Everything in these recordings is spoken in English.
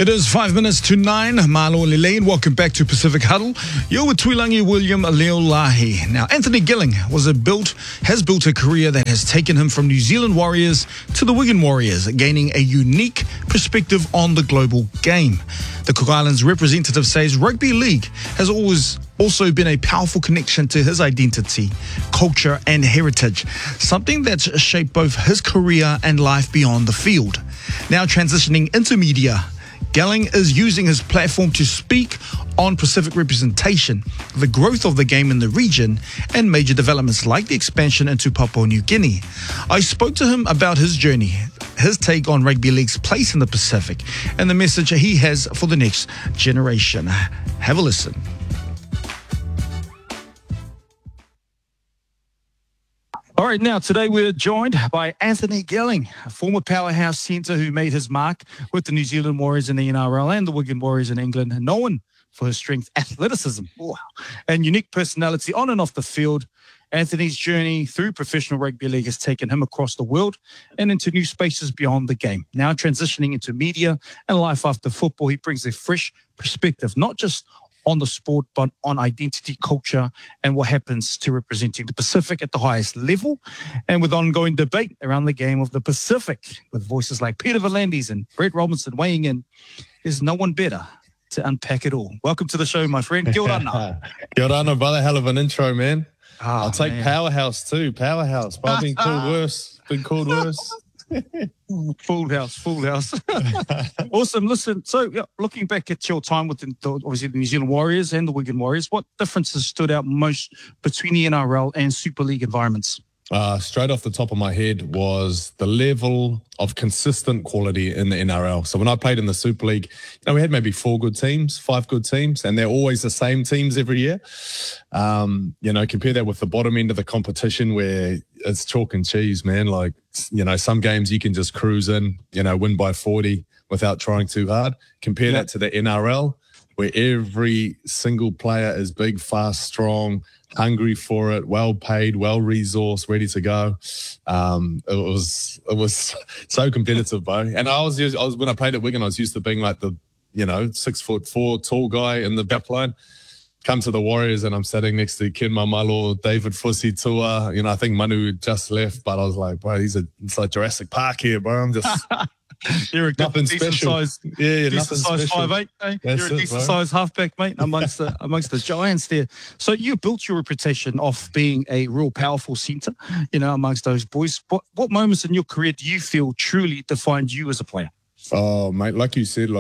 It is 5 minutes to 9. Marlo Lilane, welcome back to Pacific Huddle. You're with Tuilangi William Leolahi. Now, Anthony Gilling has built a career that has taken him from New Zealand Warriors to the Wigan Warriors, gaining a unique perspective on the global game. The Cook Islands representative says rugby league has always also been a powerful connection to his identity, culture and heritage, something that's shaped both his career and life beyond the field. Now transitioning into media, Gilling is using his platform to speak on Pacific representation, the growth of the game in the region, and major developments like the expansion into Papua New Guinea. I spoke to him about his journey, his take on rugby league's place in the Pacific, and the message he has for the next generation. Have a listen. All right, now today we're joined by Anthony Gilling, a former powerhouse centre who made his mark with the New Zealand Warriors in the NRL and the Wigan Warriors in England, known for his strength, athleticism, and unique personality on and off the field. Anthony's journey through professional rugby league has taken him across the world and into new spaces beyond the game. Now transitioning into media and life after football, he brings a fresh perspective, not just on the sport, but on identity, culture, and what happens to representing the Pacific at the highest level, and with ongoing debate around the game of the Pacific, with voices like Peter V'landys and Brett Robinson weighing in. There's no one better to unpack it all. Welcome to the show, my friend. Kia ora. Kia ora, brother. Hell of an intro, man. I'll take man. Powerhouse too. Powerhouse. But I've been called worse. Full house. Awesome. Listen, so looking back at your time with obviously the New Zealand Warriors and the Wigan Warriors, what differences stood out most between the NRL and Super League environments? Straight off the top of my head was the level of consistent quality in the NRL. So when I played in the Super League, we had maybe 5 good teams, and they're always the same teams every year. Compare that with the bottom end of the competition where it's chalk and cheese, man. Like, some games you can just cruise in, win by 40 without trying too hard. Compare that to the NRL, where every single player is big, fast, strong, hungry for it, well paid, well resourced, ready to go. It was so competitive, bro. And I was when I played at Wigan, I was used to being like the 6'4" tall guy in the back line. Come to the Warriors and I'm sitting next to Ken Maumalo, David Fusi Tua. I think Manu just left, but I was like, bro, it's like Jurassic Park here, bro. I'm just You're a nothing decent special. size, Yeah, decent nothing size special. 5'8", eh? That's You're a it, decent bro. size halfback, mate, amongst the giants there. So you built your reputation off being a real powerful centre, amongst those boys. What moments in your career do you feel truly defined you as a player? Oh, mate, like you said,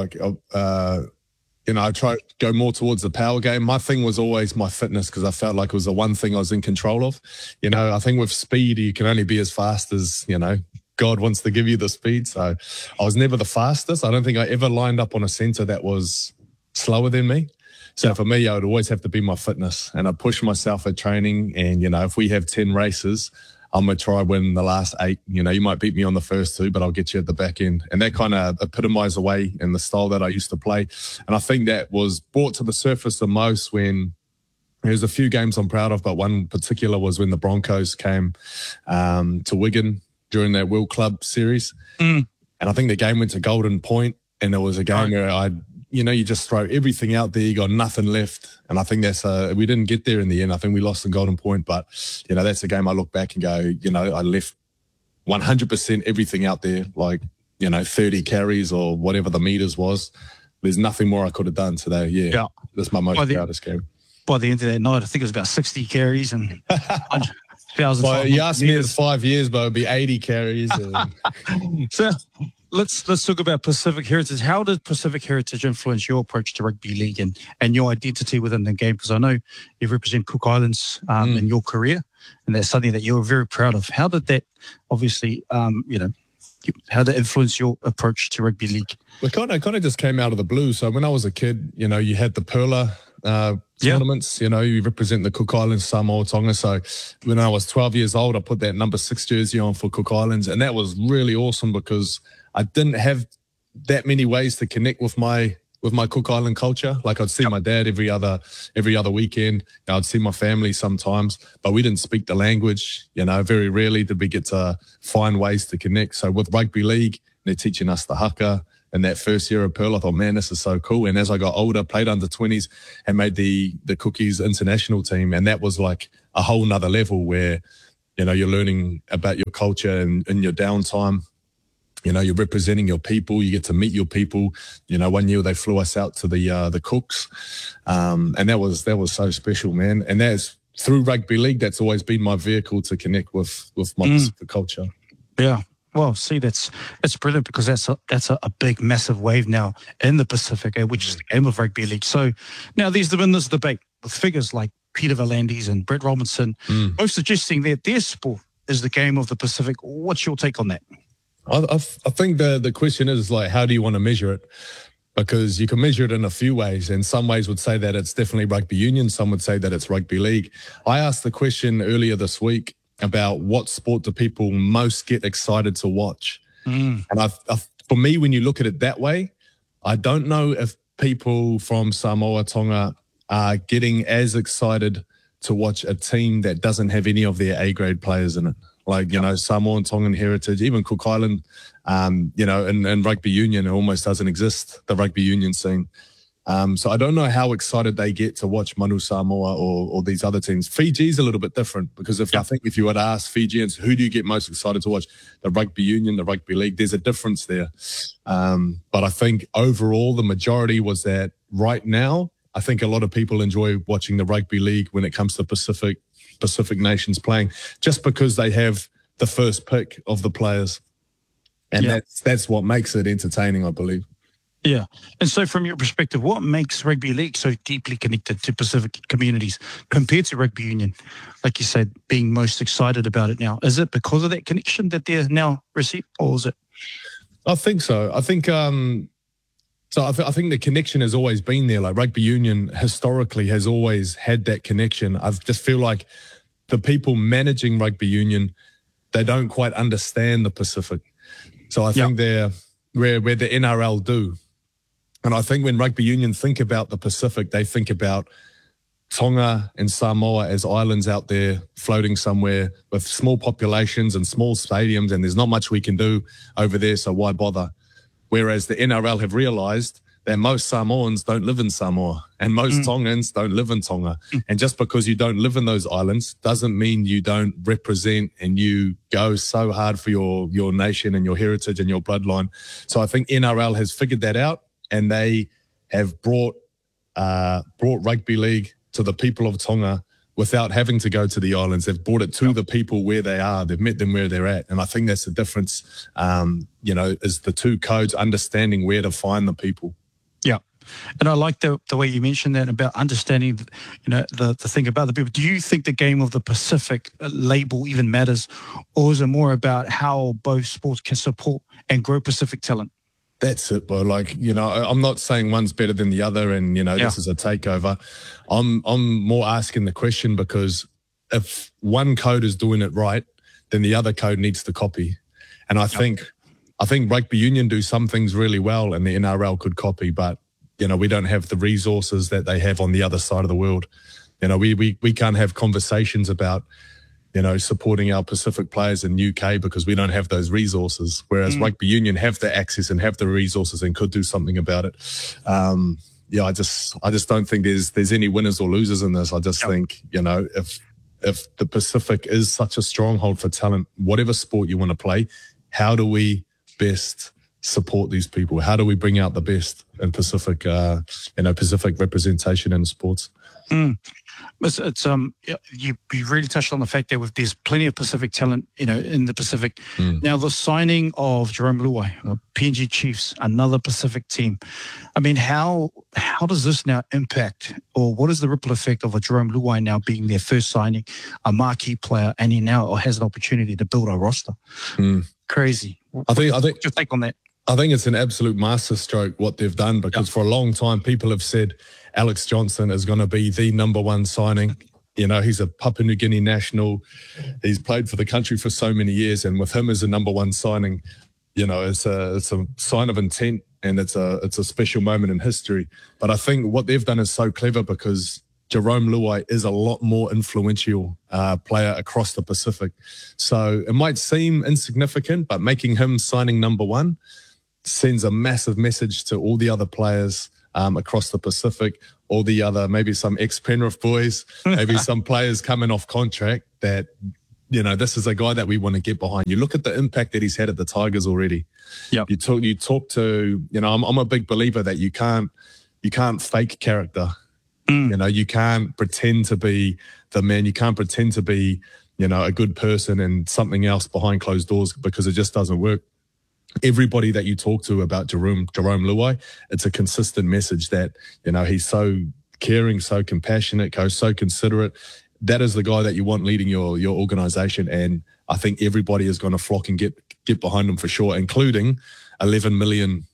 I try to go more towards the power game. My thing was always my fitness because I felt like it was the one thing I was in control of. I think with speed, you can only be as fast as, God wants to give you the speed. So I was never the fastest. I don't think I ever lined up on a centre that was slower than me. So for me, I would always have to be my fitness. And I push myself at training. And, if we have 10 races, I'm going to try win the last 8. You might beat me on the first 2, but I'll get you at the back end. And that kind of epitomized the way and the style that I used to play. And I think that was brought to the surface the most when there's a few games I'm proud of, but one particular was when the Broncos came to Wigan during that World Club series. And I think the game went to Golden Point, and it was a game where you just throw everything out there, you got nothing left. And I think we didn't get there in the end. I think we lost in Golden Point, but that's a game I look back and go, I left 100% everything out there, 30 carries or whatever the meters was. There's nothing more I could have done today. Yeah. That's my most proudest game. By the end of that night, I think it was about 60 carries and 100,000. Well, you asked me in 5 years, but it would be 80 carries. So let's talk about Pacific Heritage. How did Pacific Heritage influence your approach to rugby league and your identity within the game? Because I know you represent Cook Islands in your career, and that's something that you're very proud of. How did that obviously, how did it influence your approach to rugby league? Well, kind of just came out of the blue. So when I was a kid, you had the Perla tournaments, you represent the Cook Islands, Samoa, Tonga. So when I was 12 years old, I put that number 6 jersey on for Cook Islands. And that was really awesome because I didn't have that many ways to connect with my Cook Island culture. Like I'd see my dad every other weekend. I'd see my family sometimes, but we didn't speak the language. Very rarely did we get to find ways to connect. So with rugby league, they're teaching us the haka in that first year of Pearl. I thought, man, this is so cool. And as I got older, played under 20s and made the Cookies international team. And that was like a whole nother level where, you know, you're learning about your culture and in your downtime. You know, you're representing your people. You get to meet your people. You know, one year they flew us out to the Cooks, and that was so special, man. And that's through rugby league. That's always been my vehicle to connect with my Pacific culture. Yeah. Well, see, that's brilliant, because that's a big, massive wave now in the Pacific, which is the game of rugby league. So now there's been this debate with figures like Peter V'landys and Brett Robinson, both suggesting that their sport is the game of the Pacific. What's your take on that? I think the question is, like, how do you want to measure it? Because you can measure it in a few ways, and some ways would say that it's definitely rugby union. Some would say that it's rugby league. I asked the question earlier this week about what sport do people most get excited to watch. And for me, when you look at it that way, I don't know if people from Samoa, Tonga are getting as excited to watch a team that doesn't have any of their A-grade players in it. Like, you know, Samoan, Tongan heritage, even Cook Island, you know, and rugby union, it almost doesn't exist, the rugby union scene. So I don't know how excited they get to watch Manu Samoa or these other teams. Fiji's a little bit different, because I think if you would ask Fijians, who do you get most excited to watch? The rugby union, the rugby league, there's a difference there. But I think overall, the majority was that right now, I think a lot of people enjoy watching the rugby league when it comes to Pacific nations playing, just because they have the first pick of the players. And that's what makes it entertaining, I believe. Yeah. And so from your perspective, what makes rugby league so deeply connected to Pacific communities compared to rugby union? Like you said, being most excited about it now. Is it because of that connection that they're now receiving, or is it? I think so. I think I think the connection has always been there. Like, rugby union historically has always had that connection. I just feel like the people managing rugby union, they don't quite understand the Pacific. So I think they're where the NRL do. And I think when rugby union think about the Pacific, they think about Tonga and Samoa as islands out there floating somewhere with small populations and small stadiums, and there's not much we can do over there, so why bother? Whereas the NRL have realized that most Samoans don't live in Samoa and most Tongans don't live in Tonga. And just because you don't live in those islands doesn't mean you don't represent and you go so hard for your nation and your heritage and your bloodline. So I think NRL has figured that out, and they have brought rugby league to the people of Tonga without having to go to the islands. They've brought it to the people where they are. They've met them where they're at. And I think that's the difference, you know, is the two codes, understanding where to find the people. Yeah. And I like the way you mentioned that about understanding, you know, the thing about the people. Do you think the game of the Pacific label even matters, or is it more about how both sports can support and grow Pacific talent? That's it, bro. Like, you know, I'm not saying one's better than the other and, you know, this is a takeover. I'm more asking the question because if one code is doing it right, then the other code needs to copy. And I think rugby union do some things really well and the NRL could copy, but, you know, we don't have the resources that they have on the other side of the world. You know, we can't have conversations about, you know, supporting our Pacific players in UK because we don't have those resources. Whereas rugby union have the access and have the resources and could do something about it. I just don't think there's any winners or losers in this. I just think, you know, if the Pacific is such a stronghold for talent, whatever sport you want to play, how do we best support these people? How do we bring out the best in Pacific, Pacific representation in sports? It's you really touched on the fact that there's plenty of Pacific talent, you know, in the Pacific. Now the signing of Jerome Luai, PNG Chiefs, another Pacific team. I mean, how does this now impact, or what is the ripple effect of a Jerome Luai now being their first signing, a marquee player, and he now has an opportunity to build a roster? Crazy. I think what's your take on that? I think it's an absolute masterstroke what they've done, because for a long time people have said Alex Johnson is going to be the number one signing. You know, he's a Papua New Guinea national. He's played for the country for so many years, and with him as a number one signing, you know, it's a sign of intent, and it's a special moment in history. But I think what they've done is so clever, because Jerome Luai is a lot more influential player across the Pacific. So it might seem insignificant, but making him signing number one, sends a massive message to all the other players across the Pacific, all the other, maybe some ex-Penrith boys, maybe some players coming off contract that, this is a guy that we want to get behind. You look at the impact that he's had at the Tigers already. Yep. You talk to, I'm a big believer that you can't fake character. You can't pretend to be the man. You can't pretend to be, a good person and something else behind closed doors, because it just doesn't work. Everybody that you talk to about Jarome Luai, it's a consistent message that, he's so caring, so compassionate, so considerate. That is the guy that you want leading your organization. And I think everybody is going to flock and get behind him for sure, including 11 million,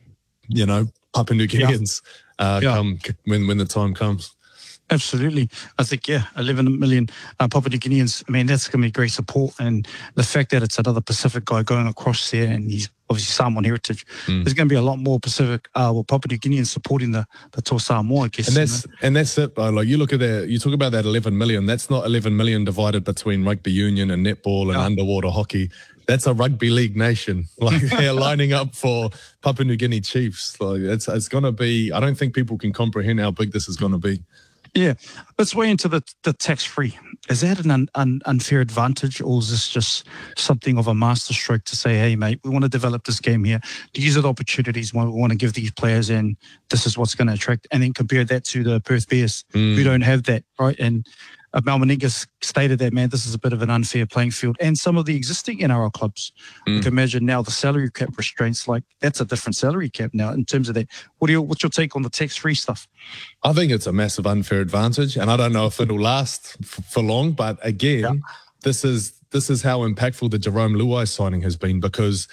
Papua New Guineans come when the time comes. Absolutely. I think, 11 million Papua New Guineans, I mean, that's going to be great support. And the fact that it's another Pacific guy going across there, and he's obviously Samoan heritage, there's going to be a lot more Pacific, Papua New Guineans supporting the Toa Samoa, I guess. And that's it, bro. Like, you look at that, you talk about that 11 million, that's not 11 million divided between rugby union and netball and underwater hockey. That's a rugby league nation. Like, they're lining up for Papua New Guinea Chiefs. Like, it's going to be, I don't think people can comprehend how big this is going to be. Yeah, let's weigh into the tax-free. Is that an unfair advantage, or is this just something of a masterstroke to say, hey, mate, we want to develop this game here. These are the opportunities we want to give these players, and this is what's going to attract. And then compare that to the Perth Bears, who don't have that, right? And Mal Meninga stated that, man, this is a bit of an unfair playing field. And some of the existing NRL clubs, you can imagine now the salary cap restraints, like that's a different salary cap now in terms of that. What's your take on the tax-free stuff? I think it's a massive unfair advantage, and I don't know if it'll last for long. But again, this is how impactful the Jarome Luai signing has been, because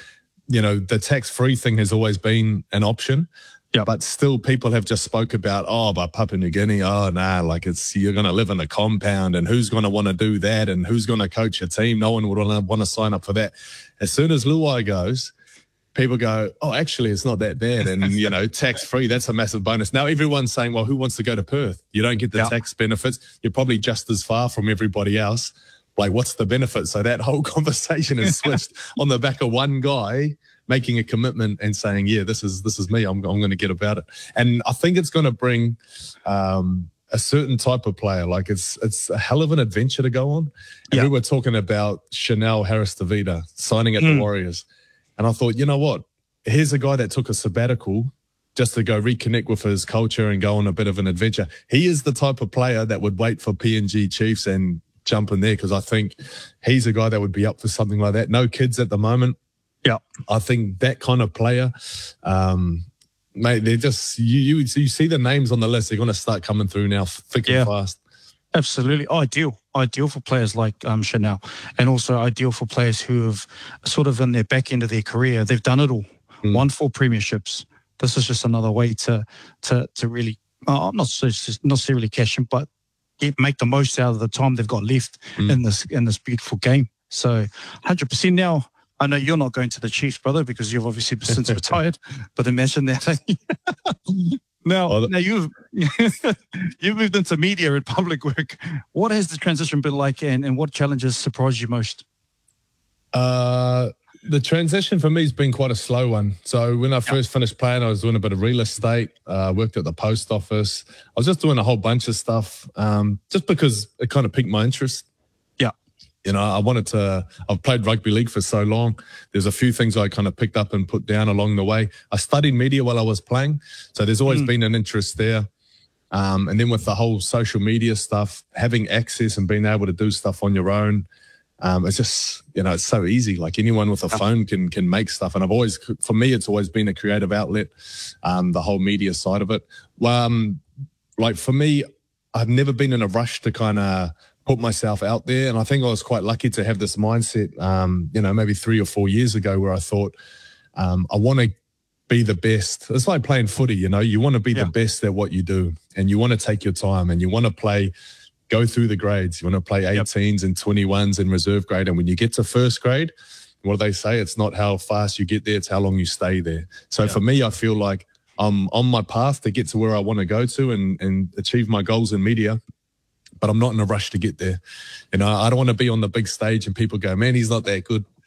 the tax-free thing has always been an option. Yeah, but still, people have just spoke about, but Papua New Guinea, like you're going to live in a compound, and who's going to want to do that, and who's going to coach a team? No one would want to sign up for that. As soon as Luai goes, people go, actually, it's not that bad, and tax-free, that's a massive bonus. Now everyone's saying, well, who wants to go to Perth? You don't get the tax benefits. You're probably just as far from everybody else. Like, what's the benefit? So that whole conversation is switched on the back of one guy making a commitment and saying, this is me. I'm going to get about it. And I think it's going to bring a certain type of player. Like, it's a hell of an adventure to go on. And we were talking about Chanel Harris-Tavita signing at the Warriors. And I thought, you know what? Here's a guy that took a sabbatical just to go reconnect with his culture and go on a bit of an adventure. He is the type of player that would wait for PNG Chiefs and jump in there, because I think he's a guy that would be up for something like that. No kids at the moment. Yeah, I think that kind of player, mate, they're just, you see the names on the list, they're going to start coming through now thick and fast. Absolutely. Ideal for players like Chanel, and also ideal for players who have sort of in their back end of their career, they've done it all, won 4 premierships. This is just another way to really, not necessarily cash in, but make the most out of the time they've got left in this beautiful game. So 100% now. I know you're not going to the Chiefs, brother, because you've obviously since retired. But imagine that. Now you've moved into media and public work. What has the transition been like, and what challenges surprised you most? The transition for me has been quite a slow one. So when I first finished playing, I was doing a bit of real estate, worked at the post office. I was just doing a whole bunch of stuff, just because it kind of piqued my interest. I've played rugby league for so long. There's a few things I kind of picked up and put down along the way. I studied media while I was playing, so there's always been an interest there. And then with the whole social media stuff, having access and being able to do stuff on your own, it's just, it's so easy. Like, anyone with a phone can make stuff. And for me, it's always been a creative outlet, the whole media side of it. Like, for me, I've never been in a rush to kind of put myself out there. And I think I was quite lucky to have this mindset, maybe 3 or 4 years ago, where I thought, I want to be the best. It's like playing footy, you want to be the best at what you do, and you want to take your time, and you want to go through the grades. You want to play 18s and 21s in reserve grade. And when you get to first grade, what do they say? It's not how fast you get there, it's how long you stay there. So for me, I feel like I'm on my path to get to where I want to go to and achieve my goals in media. But I'm not in a rush to get there. I don't want to be on the big stage and people go, man, he's not that good.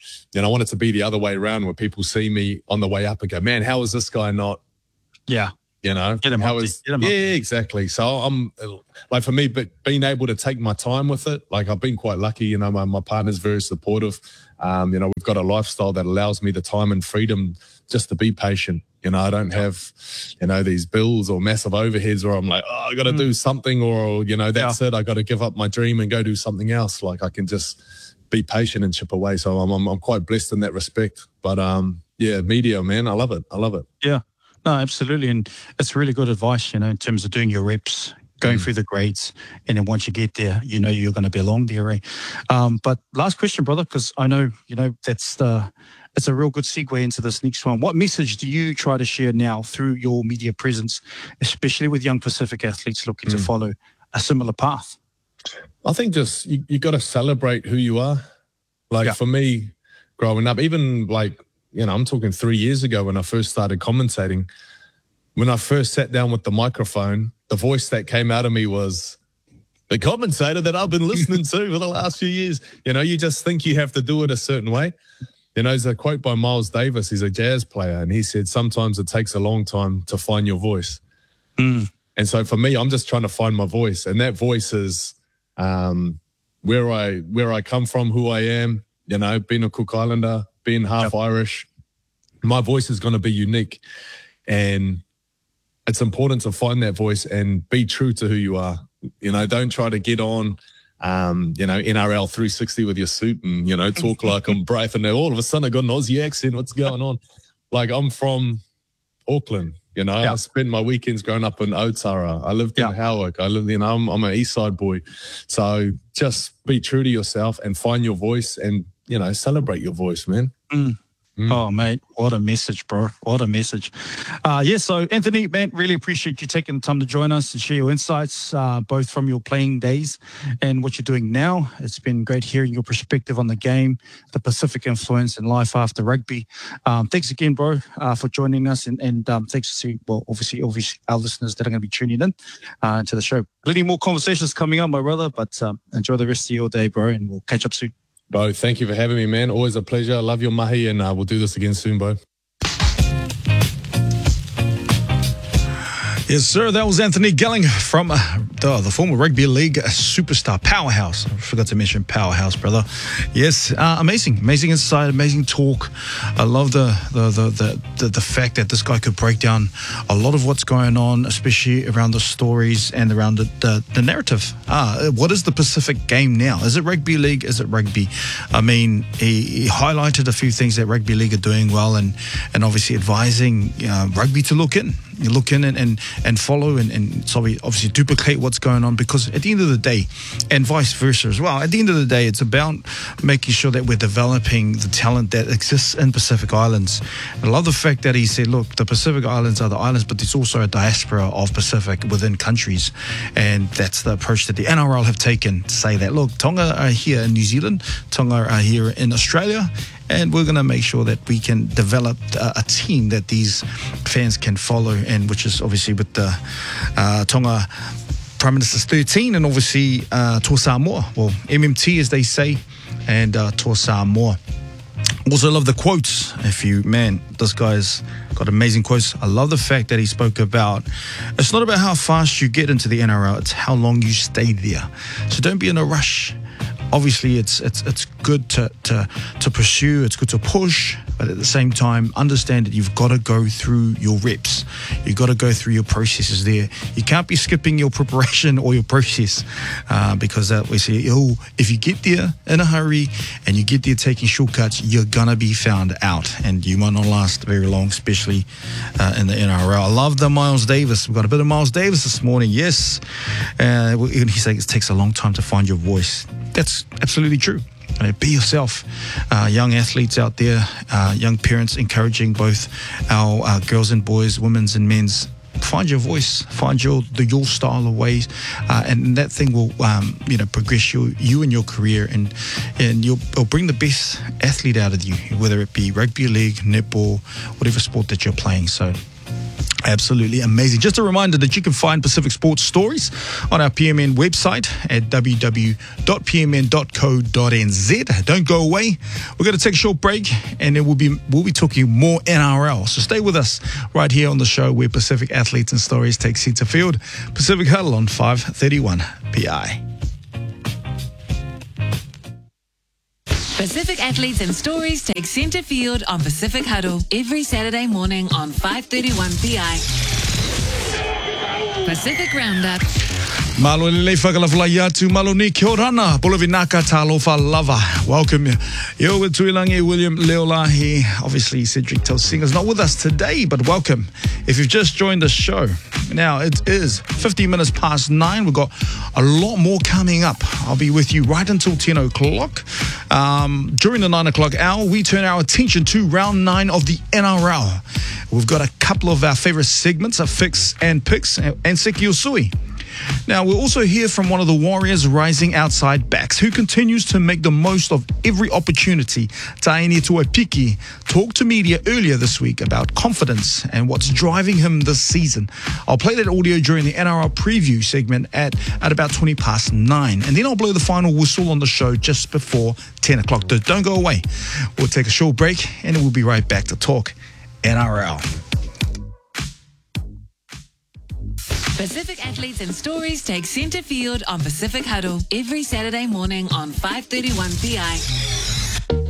I want it to be the other way around where people see me on the way up and go, man, how is this guy not, Yeah. Get him up. Exactly. So I'm like, for me, but being able to take my time with it, like I've been quite lucky, my partner's very supportive. We've got a lifestyle that allows me the time and freedom just to be patient. I don't have, these bills or massive overheads where I'm like, oh, I got to do something, or, that's it. I got to give up my dream and go do something else. Like I can just be patient and chip away. So I'm quite blessed in that respect. But media, man, I love it. Yeah. No, absolutely. And it's really good advice, in terms of doing your reps, going through the grades. And then once you get there, you're going to belong there. Eh? But last question, brother, because I know, it's a real good segue into this next one. What message do you try to share now through your media presence, especially with young Pacific athletes looking to follow a similar path? I think just you got to celebrate who you are. Like for me, growing up, even like, I'm talking 3 years ago when I first started commentating. When I first sat down with the microphone, the voice that came out of me was the commentator that I've been listening to for the last few years. You just think you have to do it a certain way. There's a quote by Miles Davis. He's a jazz player, and he said, sometimes it takes a long time to find your voice. And so for me, I'm just trying to find my voice. And that voice is where I come from, who I am, being a Cook Islander, being half Irish. My voice is going to be unique. And it's important to find that voice and be true to who you are. Don't try to get on, NRL 360 with your suit and, talk like I'm brave. And all of a sudden I got an Aussie accent. What's going on? Like I'm from Auckland, I spent my weekends growing up in Otara. I lived in Howick. I'm an East Side boy. So just be true to yourself and find your voice and, celebrate your voice, man. Oh, mate, what a message, bro. What a message. So Anthony, man, really appreciate you taking the time to join us and share your insights, both from your playing days and what you're doing now. It's been great hearing your perspective on the game, the Pacific influence and life after rugby. Thanks again, bro, for joining us. And thanks to, obviously our listeners that are going to be tuning in to the show. Plenty more conversations coming up, my brother, but enjoy the rest of your day, bro, and we'll catch up soon. Bo, thank you for having me, man. Always a pleasure. I love your mahi, and we'll do this again soon, Bo. Yes, sir. That was Anthony Gelling from the former rugby league superstar powerhouse. I forgot to mention powerhouse, brother. Yes, amazing insight, amazing talk. I love the fact that this guy could break down a lot of what's going on, especially around the stories and around the narrative. What is the Pacific game now? Is it rugby league? Is it rugby? I mean, he highlighted a few things that rugby league are doing well, and obviously advising rugby to look in. You look in and follow and so we obviously duplicate what's going on, because at the end of the day, and vice versa as well, at the end of the day, it's about making sure that we're developing the talent that exists in Pacific Islands. I love the fact that he said, look, the Pacific Islands are the islands, but there's also a diaspora of Pacific within countries. And that's the approach that the NRL have taken to say that, look, Tonga are here in New Zealand, Tonga are here in Australia, and we're going to make sure that we can develop a team that these fans can follow, and which is obviously with the Tonga Prime Minister's 13, and obviously Toa Samoa, well, MMT as they say, and Toa Samoa. Also love the quotes. This guy's got amazing quotes. I love the fact that he spoke about, it's not about how fast you get into the NRL, it's how long you stay there. So don't be in a rush. Obviously, it's good to pursue, it's good to push, but at the same time, understand that you've got to go through your reps. You've got to go through your processes there. You can't be skipping your preparation or your process, because we say, if you get there in a hurry and you get there taking shortcuts, you're going to be found out, and you might not last very long, especially in the NRL. I love the Miles Davis. We've got a bit of Miles Davis this morning, yes. He said it takes a long time to find your voice. That's absolutely true. Be yourself. Young athletes out there, young parents encouraging both our girls and boys, women's and men's. Find your voice, find your style of ways, and that thing will progress you and your career, and it'll bring the best athlete out of you, whether it be rugby league, netball, whatever sport that you're playing. So Absolutely amazing. Just a reminder that you can find Pacific Sports Stories on our PMN website at www.pmn.co.nz. Don't go away. We're going to take a short break and then we'll be talking more NRL. So stay with us right here on the show where Pacific Athletes and Stories take center field. Pacific Huddle on 531 PI. Pacific Athletes and Stories take centre field on Pacific Huddle every Saturday morning on 531 PI. Pacific Roundup. Malo lelei whakalawhalai atu, malo ni kia orana, Polovinaka talofa lava. Welcome. You're with Tuilangi William Leolahi. Obviously, Cedric Telsinga's not with us today, but welcome. If you've just joined the show, now it is 15 minutes past 9. We've got a lot more coming up. I'll be with you right until 10 o'clock. During the 9 o'clock hour, we turn our attention to round 9 of the NRL. We've got a couple of our favorite segments, a fix and picks, and Seki Usui. Now, we'll also hear from one of the Warriors' rising outside backs who continues to make the most of every opportunity. Taini Tuaipiki talked to media earlier this week about confidence and what's driving him this season. I'll play that audio during the NRL preview segment at about 20 past 9. And then I'll blow the final whistle on the show just before 10 o'clock. Don't go away. We'll take a short break and we'll be right back to talk NRL. Pacific Athletes and Stories take centre field on Pacific Huddle every Saturday morning on 531 PI.